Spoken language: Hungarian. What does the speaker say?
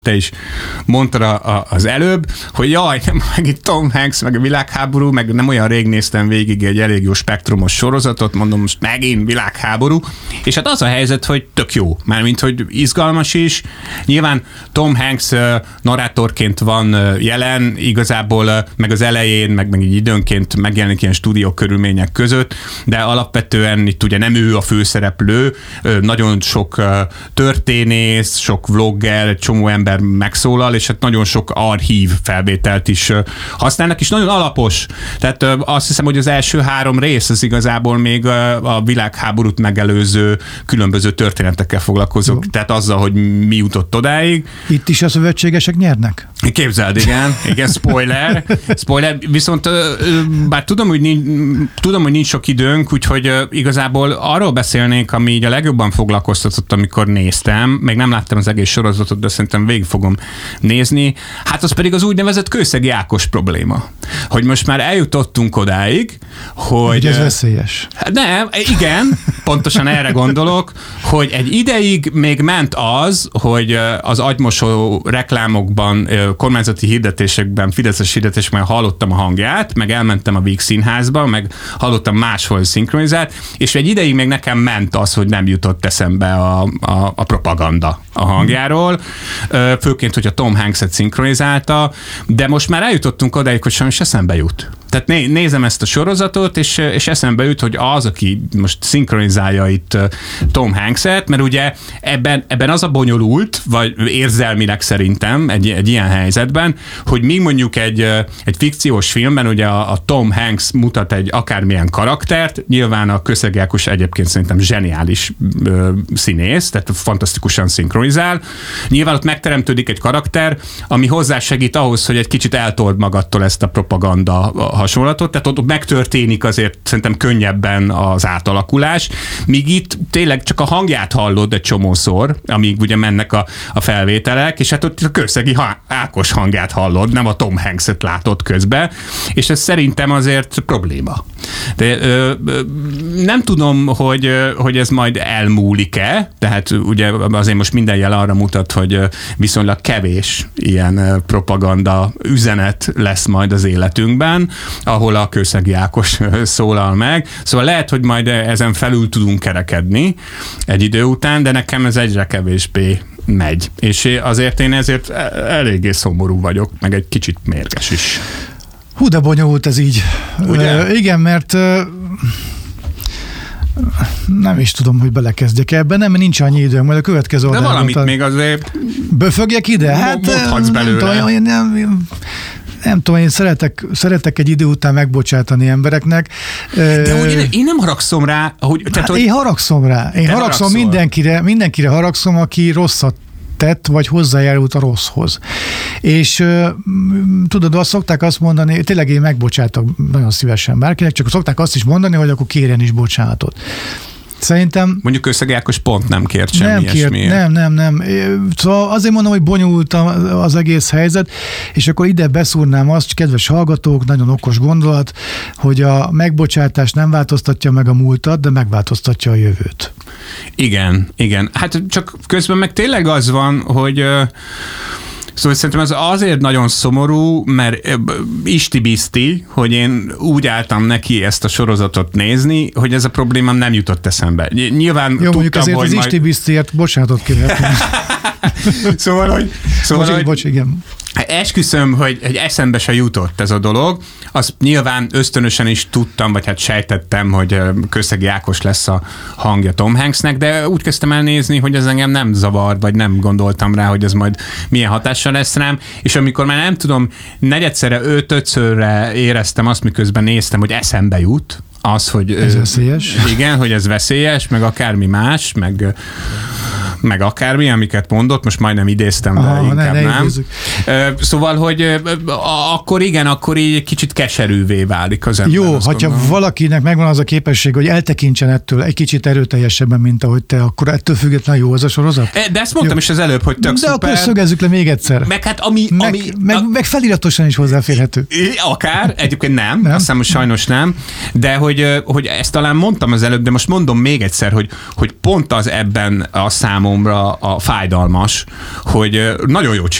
te is mondtad az előbb, hogy jaj, meg itt Tom Hanks, meg a világháború, meg nem olyan rég néztem végig egy elég jó spektrumos sorozatot, mondom, most megint világháború, és hát az a helyzet, hogy tök jó, mármint, hogy izgalmas is. Nyilván Tom Hanks narrátorként van jelen, igazából meg az elején, meg így időnként megjelenik ilyen stúdió körülmények között, de alapvetően itt ugye nem ő a főszereplő, nagyon sok történész, sok vlogger, csomó ember megszólal, és hát nagyon sok archív felvételt is használnak, és nagyon alapos. Tehát azt hiszem, hogy az első 3 rész az igazából még a világháborút megelőző különböző történetekkel foglalkozok. Tehát azzal, hogy mi jutott odáig. Itt is a szövetségesek nyernek? Képzeld, igen, spoiler, viszont bár tudom, hogy nincs sok időnk, úgyhogy igazából arról beszélnék, ami így a legjobban foglalkoztatott, amikor néztem, még nem láttam az egész sorozatot, de szerintem végig fogom nézni. Hát az pedig az úgynevezett Kőszegi Ákos probléma. Hogy most már eljutottunk odáig, hogy... ez veszélyes. Nem, igen, pontosan erre gondolok, hogy egy ideig még ment az, hogy az agymosó reklámokban, kormányzati hirdetésekben, fideszes hirdetésekben hallottam a hangját, meg elmentem a Víg Színházba, meg hallottam máshol szinkronizált, és egy ideig még nekem ment az, hogy nem jutott eszembe a propaganda a hangjáról, főként, hogy a Tom Hanks-et szinkronizálta, de most már eljutottunk odáig, hogy sajnos eszembe jut. Tehát nézem ezt a sorozatot, és eszembe jut, hogy az, aki most szinkronizálja itt Tom Hanks-et, mert ugye ebben az a bonyolult, vagy érzelmileg szerintem egy ilyen helyzetben, hogy míg mondjuk egy fikciós filmben ugye a Tom Hanks mutat egy akármilyen karaktert, nyilván a Kőszegi Ákos egyébként szerintem zseniális színész, tehát fantasztikusan szinkronizál. Nyilván ott megteremtődik egy karakter, ami hozzásegít ahhoz, hogy egy kicsit eltold magadtól ezt a propaganda hasonlatot, tehát ott megtörténik azért szerintem könnyebben az átalakulás, míg itt tényleg csak a hangját hallod egy csomószor, amíg ugye mennek a felvételek, és hát ott a Kőszegi Ákos hangját hallod, nem a Tom Hanks-et látod közben, és ez szerintem azért probléma. De nem tudom, hogy ez majd elmúlik-e, tehát ugye azért most minden jel arra mutat, hogy viszonylag kevés ilyen propaganda üzenet lesz majd az életünkben, ahol a Kőszegi Ákos szólal meg. Szóval lehet, hogy majd ezen felül tudunk kerekedni egy idő után, de nekem ez egyre kevésbé megy. És azért én ezért eléggé szomorú vagyok, meg egy kicsit mérges is. Hú, de bonyolult ez így. Igen, mert nem is tudom, hogy belekezdjek ebben, nem, nincs annyi időm, majd a következő oldalon. De valamit még azért böfögjek ide? Hát mondhatsz belőle. Nem tudom, én szeretek egy idő után megbocsátani embereknek. De ugye én nem haragszom rá. Én haragszom rá. Én haragszom mindenkire haragszom, aki rosszat tett, vagy hozzájárult a rosszhoz. És tudod, azt szokták azt mondani, tényleg én megbocsátok nagyon szívesen bárkinek, csak szokták azt is mondani, hogy akkor kérjen is bocsánatot. Szerintem... Mondjuk Kőszegi Ákos pont nem kért semmi ilyesmiért. Nem. Szóval azért mondom, hogy bonyolult az egész helyzet, és akkor ide beszúrnám azt, kedves hallgatók, nagyon okos gondolat, hogy a megbocsátás nem változtatja meg a múltat, de megváltoztatja a jövőt. Igen. Hát csak közben meg tényleg az van, hogy... Szóval szerintem ez azért nagyon szomorú, mert isti-biszti, hogy én úgy álltam neki ezt a sorozatot nézni, hogy ez a problémám nem jutott eszembe. Nyilván jó, mondjuk azért az isti-bisztiért bocsánatot kérhetni. Szóval, Bocs, igen. Esküszöm, hogy eszembe se jutott ez a dolog. Azt nyilván ösztönösen is tudtam, vagy hát sejtettem, hogy Kőszegi Ákos lesz a hangja Tom Hanksnek, de úgy kezdtem el nézni, hogy ez engem nem zavar, vagy nem gondoltam rá, hogy ez majd milyen hatással lesz rám, és amikor már nem tudom, negyedszerre, ötszörre éreztem azt, miközben néztem, hogy eszembe jut, az, hogy... Ez veszélyes. Igen, hogy ez veszélyes, meg akármi más, meg akármi, amiket mondott, most majdnem idéztem, de inkább nem. Szóval, hogy akkor így kicsit keserűvé válik az ember. Jó, hogyha valakinek megvan az a képesség, hogy eltekintsen ettől egy kicsit erőteljesebben, mint ahogy te, akkor ettől függetlenül jó az a sorozat? De ezt mondtam is az előbb, hogy tök szuper. De akkor szögezzük le még egyszer. Meg hát meg feliratosan is hozzáférhető. Akár, egyébként nem, azt hiszem, hogy sajnos nem, de hogy ezt talán mondtam az előbb, de most mondom még egyszer, hogy pont az ebben a számomra a fájdalmas, hogy nagyon jó